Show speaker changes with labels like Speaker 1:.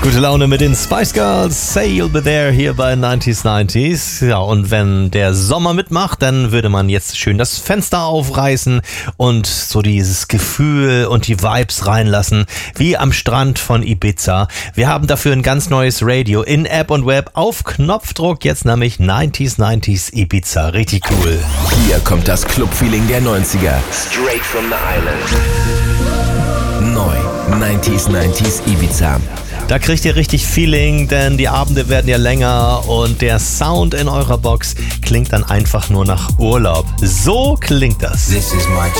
Speaker 1: Gute Laune mit den Spice Girls, Say You'll Be There hier bei 90s. Ja, und wenn der Sommer mitmacht, dann würde man jetzt schön das Fenster aufreißen und so dieses Gefühl und die Vibes reinlassen, wie am Strand von Ibiza. Wir haben dafür ein ganz neues Radio in App und Web auf Knopfdruck, jetzt nämlich 90s Ibiza. Richtig cool.
Speaker 2: Hier kommt das Clubfeeling der 90er. Straight from the island. Neu, 90s Ibiza.
Speaker 1: Da kriegt ihr richtig Feeling, denn die Abende werden ja länger und der Sound in eurer Box klingt dann einfach nur nach Urlaub. So klingt das.
Speaker 3: This is my